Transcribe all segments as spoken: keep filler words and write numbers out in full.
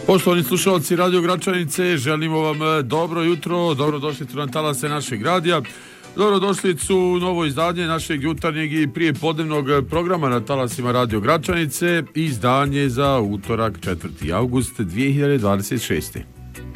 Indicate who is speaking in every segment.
Speaker 1: Poštovani slušalci Radio Gračanice, želimo vam dobro jutro, dobrodošlicu na talase našeg radija, dobrodošlicu u novo izdanje našeg jutarnjeg i prijepodnevnog programa na talasima Radio Gračanice, izdanje za utorak četvrti avgust dvije hiljade dvadeset šeste.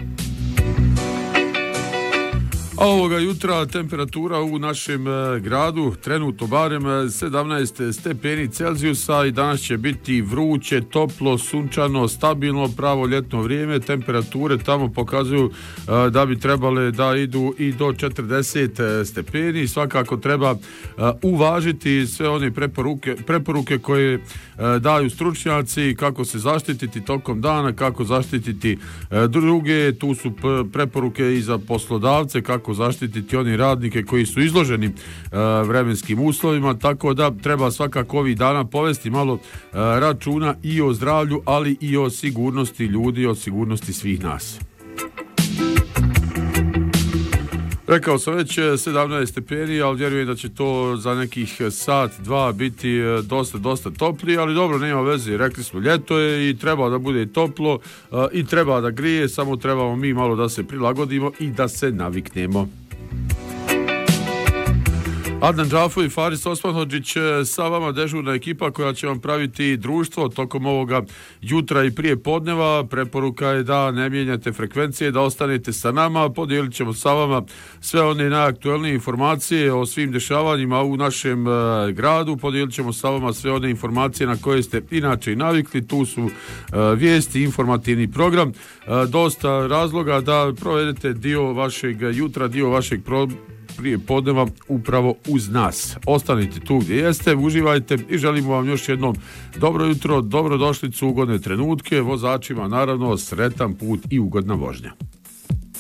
Speaker 1: A ovoga jutra temperatura u našem e, gradu trenutno barem sedamnaest stepeni Celzijusa i danas će biti vruće, toplo, sunčano, stabilno, pravo ljetno vrijeme. Temperature tamo pokazuju e, da bi trebale da idu i do četrdeset stepeni. Svakako treba e, uvažiti sve one preporuke, preporuke koje e, daju stručnjaci, kako se zaštititi tokom dana, kako zaštititi e, druge. Tu su preporuke i za poslodavce, kako zaštititi oni radnike koji su izloženi e, vremenskim uslovima, tako da treba svakako ovih dana povesti malo e, računa i o zdravlju, ali i o sigurnosti ljudi, o sigurnosti svih nas. Rekao sam već sedamnaest stepeni, ali vjerujem da će to za nekih sat, dva biti dosta, dosta topli, ali dobro, nema veze, rekli smo, ljeto je i treba da bude toplo i treba da grije, samo trebamo mi malo da se prilagodimo i da se naviknemo. Adnan Džafo i Faris Osmanhodžić sa vama, dežurna ekipa koja će vam praviti društvo tokom ovoga jutra i prije podneva. Preporuka je da ne mijenjate frekvencije, da ostanete sa nama. Podijelit ćemo sa vama sve one najaktuelnije informacije o svim dešavanjima u našem uh, gradu. Podijelit ćemo sa vama sve one informacije na koje ste inače i navikli. Tu su uh, vijesti, informativni program. Uh, dosta razloga da provedete dio vašeg jutra, dio vašeg programa prije podneva upravo uz nas. Ostanite tu gdje jeste, uživajte i želimo vam još jednom dobro jutro, dobrodošlicu, ugodne trenutke, vozačima naravno sretan put i ugodna vožnja.